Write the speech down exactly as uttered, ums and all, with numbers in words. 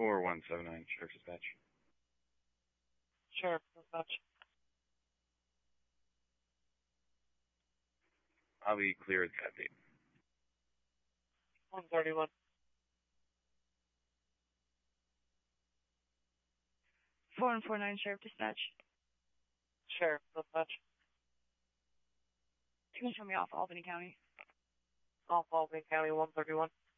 four one seven nine, Sheriff's Dispatch. Sheriff Dispatch. I'll be clear at that date. one thirty-one. four one four nine, Sheriff Dispatch. Sheriff Dispatch. You can show me off Albany County. Off Albany County, one thirty-one.